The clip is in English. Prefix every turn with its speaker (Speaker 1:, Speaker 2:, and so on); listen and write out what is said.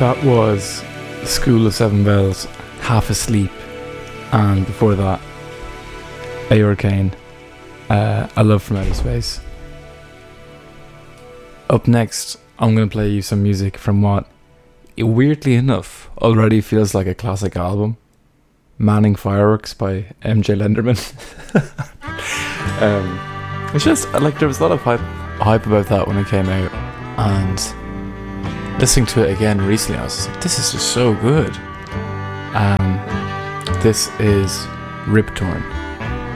Speaker 1: That was School of Seven Bells, Half Asleep, and before that, A Hurricane, A Love from Outer Space. Up next, I'm going to play you some music from what, weirdly enough, already feels like a classic album. Manning Fireworks by MJ Lenderman. It's just, like, there was a lot of hype about that when it came out, and listening to it again recently, I was just like, this is just so good. This is Rip Torn.